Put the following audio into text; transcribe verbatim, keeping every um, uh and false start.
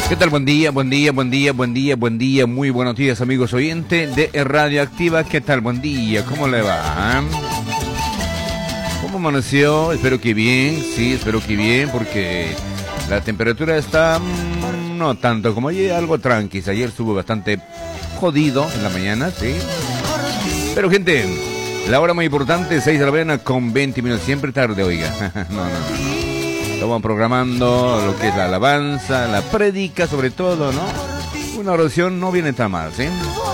¿Qué tal? Buen día, buen día, buen día, buen día, buen día. Muy buenos días, amigos oyentes de Radioactiva. ¿Qué tal? Buen día, ¿cómo le va? ¿Cómo amaneció? Espero que bien, sí, espero que bien, porque la temperatura está mmm, no tanto como ayer, algo tranqui. Ayer estuvo bastante jodido en la mañana, sí. Pero, gente, la hora muy importante, seis de la mañana con veinte minutos. Siempre tarde, oiga. no, no, no, no. Estamos programando lo que es la alabanza, la prédica sobre todo, ¿no? Una oración no viene tan mal, ¿sí?